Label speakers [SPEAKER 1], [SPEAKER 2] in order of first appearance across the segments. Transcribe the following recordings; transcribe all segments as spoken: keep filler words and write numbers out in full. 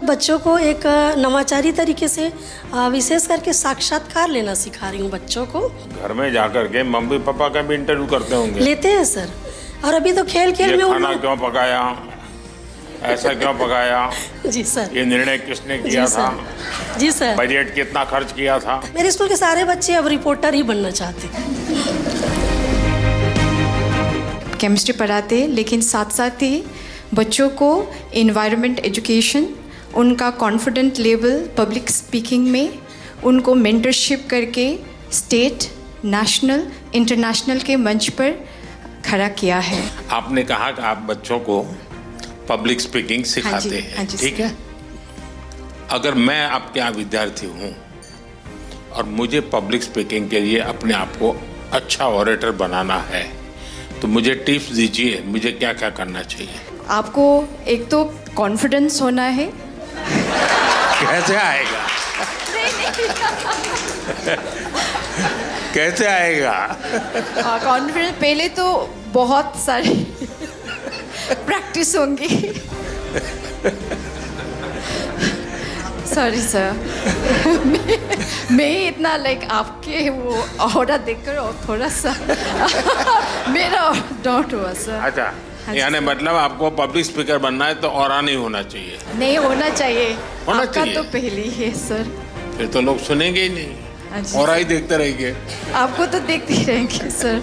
[SPEAKER 1] बच्चों को एक नवाचारी तरीके से विशेष करके साक्षात्कार लेना सिखा रही हूँ बच्चों को।
[SPEAKER 2] घर में जाकर के मम्मी पापा का भी इंटरव्यू करते होंगे?
[SPEAKER 1] लेते हैं सर। और अभी तो खेल खेल में
[SPEAKER 2] खाना क्यों पकाया, ऐसा क्यों पकाया?
[SPEAKER 1] जी सर।
[SPEAKER 2] ये निर्णय किसने किया था?
[SPEAKER 1] जी सर।
[SPEAKER 2] बजट कितना खर्च किया था?
[SPEAKER 1] मेरे स्कूल के सारे बच्चे अब रिपोर्टर ही बनना चाहते हैं।
[SPEAKER 3] केमिस्ट्री पढ़ाते, लेकिन साथ साथ ही बच्चों को इन्वायरमेंट एजुकेशन, उनका कॉन्फिडेंट लेवल पब्लिक स्पीकिंग में, उनको मेंटरशिप करके स्टेट, नेशनल, इंटरनेशनल के मंच पर खड़ा किया है।
[SPEAKER 2] आपने कहा कि आप बच्चों को पब्लिक स्पीकिंग सिखाते हैं, ठीक है? अगर मैं आपके यहाँ विद्यार्थी हूँ और मुझे पब्लिक स्पीकिंग के लिए अपने आप को अच्छा ऑरेटर बनाना है, तो मुझे टिप्स दीजिए, मुझे क्या क्या करना चाहिए?
[SPEAKER 3] आपको एक तो कॉन्फिडेंस होना है।
[SPEAKER 2] कैसे आएगा? कैसे आएगा?
[SPEAKER 3] कॉन्फिडेंस पहले तो बहुत सारी प्रैक्टिस होंगी। सॉरी सर, मैं, मैं इतना लाइक आपके वो ऑर्डर देखकर और थोड़ा सा मेरा डाउट हुआ सर।
[SPEAKER 2] अच्छा, यानी मतलब आपको पब्लिक स्पीकर बनना है तो और नहीं होना चाहिए?
[SPEAKER 3] नहीं होना चाहिए,
[SPEAKER 2] होना
[SPEAKER 3] आपका
[SPEAKER 2] चाहिए।
[SPEAKER 3] तो पहले ही है सर।
[SPEAKER 2] फिर तो लोग सुनेंगे ही नहीं, और ही देखते रहेंगे।
[SPEAKER 3] आपको तो देखते ही रहेंगे सर।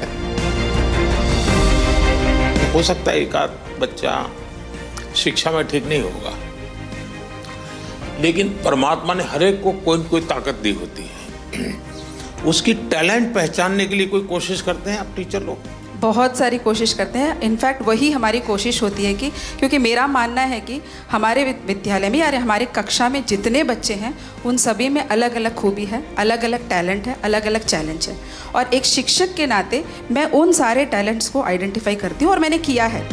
[SPEAKER 2] हो सकता है एक आध बच्चा शिक्षा में ठीक नहीं होगा, लेकिन परमात्मा ने हर एक को कोई न कोई ताकत दी होती है। उसकी टैलेंट पहचानने के लिए कोई कोशिश करते हैं आप टीचर लोग?
[SPEAKER 4] बहुत सारी कोशिश करते हैं। इनफैक्ट वही हमारी कोशिश होती है कि, क्योंकि मेरा मानना है कि हमारे विद्यालय में या हमारे कक्षा में जितने बच्चे हैं उन सभी में अलग अलग खूबी है, अलग अलग टैलेंट है, अलग अलग चैलेंज है, और एक शिक्षक के नाते मैं उन सारे टैलेंट्स को आइडेंटिफाई करती हूँ और मैंने किया है।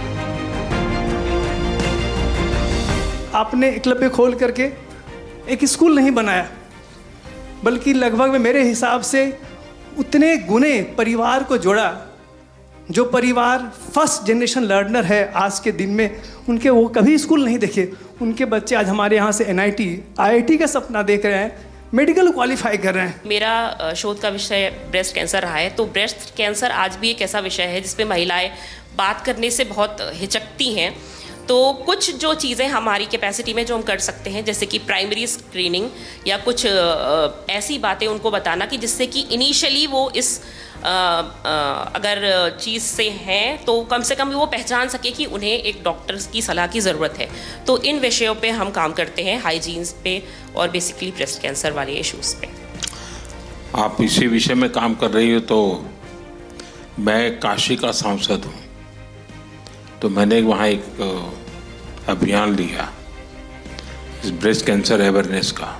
[SPEAKER 5] आपने एकलव्य खोल करके एक स्कूल नहीं बनाया, बल्कि लगभग मेरे हिसाब से उतने गुने परिवार को जोड़ा जो परिवार फर्स्ट जनरेशन लर्नर है आज के दिन में, उनके वो कभी स्कूल नहीं देखे। उनके बच्चे आज हमारे यहाँ से N I T, I I T का सपना देख रहे हैं, मेडिकल क्वालिफाई कर रहे हैं।
[SPEAKER 6] मेरा शोध का विषय ब्रेस्ट कैंसर रहा है, तो ब्रेस्ट कैंसर आज भी एक ऐसा विषय है जिस पे महिलाएं बात करने से बहुत हिचकती हैं। तो कुछ जो चीज़ें हमारी कैपेसिटी में जो हम कर सकते हैं, जैसे कि प्राइमरी स्क्रीनिंग या कुछ ऐसी बातें उनको बताना कि जिससे कि इनिशियली वो इस आ, आ, अगर चीज़ से हैं तो कम से कम वो पहचान सके कि उन्हें एक डॉक्टर की सलाह की ज़रूरत है। तो इन विषयों पे हम काम करते हैं, हाइजीन्स पे और बेसिकली ब्रेस्ट कैंसर वाले इश्यूज़ पे।
[SPEAKER 2] आप इसी विषय में काम कर रही हो, तो मैं काशी का सांसद हूँ, तो मैंने वहाँ एक अभियान लिया इस ब्रेस्ट कैंसर अवेयरनेस का,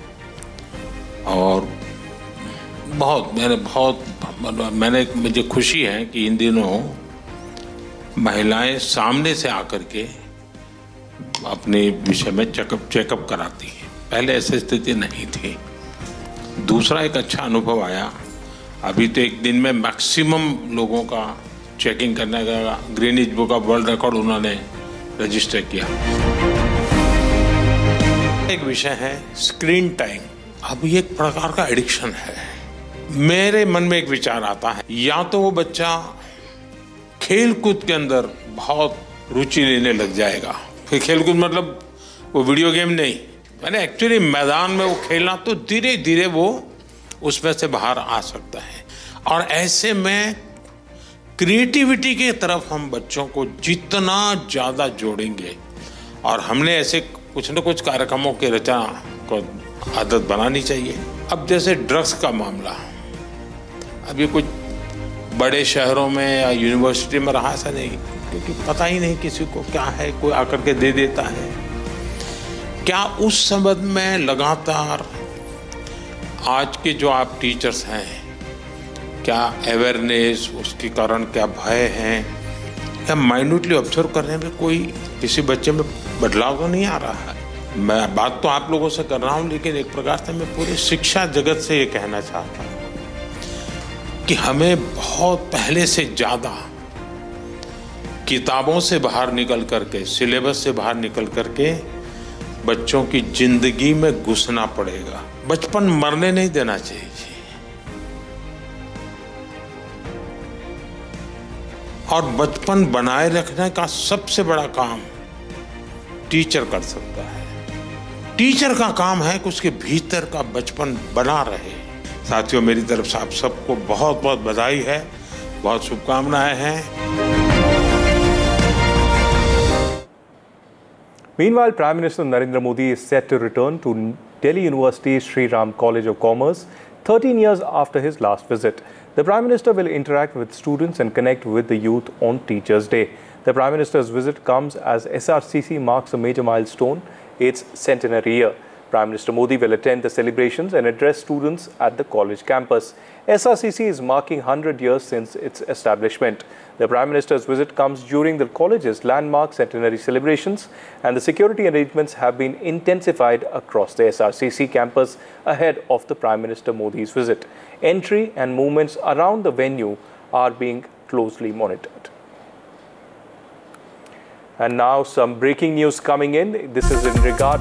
[SPEAKER 2] और बहुत मैंने बहुत मैंने मुझे खुशी है कि इन दिनों महिलाएं सामने से आकर के अपने विषय में चेकअप चेकअप कराती हैं। पहले ऐसी स्थिति नहीं थी। दूसरा एक अच्छा अनुभव आया, अभी तो एक दिन में मैक्सिमम लोगों का चेकिंग करने का Greenwich book of world record उन्होंने रजिस्टर किया। एक विषय है स्क्रीन टाइम। अब ये एक प्रकार का एडिक्शन है। मेरे मन में एक विचार आता है, या तो वो बच्चा खेल कूद के अंदर बहुत रुचि लेने लग जाएगा, फिर खेल कूद मतलब वो वीडियो गेम नहीं, मैंने एक्चुअली मैदान में वो खेलना, तो धीरे धीरे वो उसमें से बाहर आ सकता है। और ऐसे में क्रिएटिविटी की तरफ हम बच्चों को जितना ज़्यादा जोड़ेंगे, और हमने ऐसे कुछ न कुछ कार्यक्रमों की रचना को आदत बनानी चाहिए। अब जैसे ड्रग्स का मामला, अब ये कुछ बड़े शहरों में या यूनिवर्सिटी में रहा ऐसा नहीं, क्योंकि पता ही नहीं किसी को क्या है, कोई आकर के दे देता है। क्या उस संबंध में लगातार आज के जो आप टीचर्स हैं, क्या अवेयरनेस, उसके कारण क्या भय हैं, या माइन्यूटली ऑब्जर्व करने में कोई किसी बच्चे में बदलाव तो नहीं आ रहा है? मैं बात तो आप लोगों से कर रहा हूँ, लेकिन एक प्रकार से मैं पूरे शिक्षा जगत से ये कहना चाहता हूँ कि हमें बहुत पहले से ज़्यादा किताबों से बाहर निकल करके, सिलेबस से बाहर निकल करके बच्चों की जिंदगी में घुसना पड़ेगा। बचपन मरने नहीं देना चाहिए। और बचपन बनाए रखने का सबसे बड़ा काम टीचर कर सकता है। टीचर का काम है कि उसके भीतर का बचपन बना रहे। साथियों, मेरी तरफ से आप सबको बहुत बहुत बधाई है, बहुत शुभकामनाएं हैं।
[SPEAKER 7] Meanwhile, Prime Minister Narendra Modi is set to return to Delhi University's Sri Ram College of Commerce thirteen years after his last visit. The Prime Minister will interact with students and connect with the youth on Teachers' Day. The Prime Minister's visit comes as S R C C marks a major milestone, its centenary year. Prime Minister Modi will attend the celebrations and address students at the college campus. S R C C is marking one hundred years since its establishment. The Prime Minister's visit comes during the college's landmark centenary celebrations, and the security arrangements have been intensified across the S R C C campus ahead of the Prime Minister Modi's visit. Entry and movements around the venue are being closely monitored. And now some breaking news coming in. This is in regard